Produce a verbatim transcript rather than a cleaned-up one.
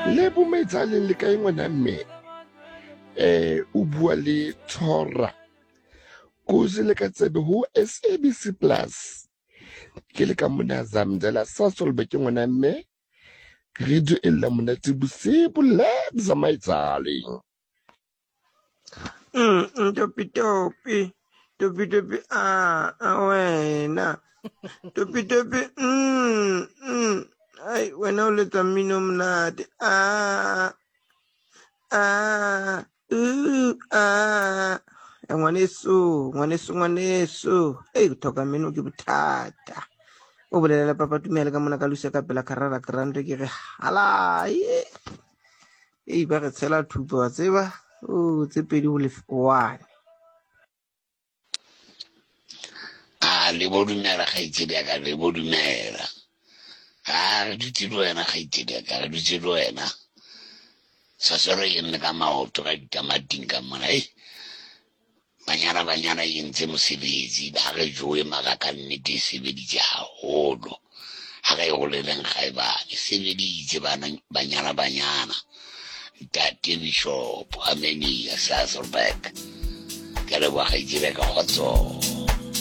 le bo maitsaleng le kae ngwana mme eh o bua le Thora kuze le ka tsebe ho S A B C Plus ke le ka mona Zamdela sa Solbe ke ngwana mme radio e la mona tsibusibu le za maitsaling mm topi topi topi topi ah wena topi topi mm mm ai wena o letsa mmino monate ah ah uh ah ngwaneso ngwaneso ngwaneso ei thoka mmino ke bothata o bolela papa Tumelo ka mona ka lusa ka pela karara grande ke re hala ei ba re tshela thuto wa tseba o tse pedi ho le one a le bodumela ga itsedi ka le bodumela a re dutse le wena ga itsedi ka re dutse le wena sa sore yenne ka maoto ka ditamating ka mona eh banyana banyana yentse mosebetsi ba re joe maka ka nnete e sebeditse haholo ha ga e goleleng ga e ba e sebeditse bana banyana banyana Ntate Bishop Amenia Sasolback ke re wa ga itsedi ka khotso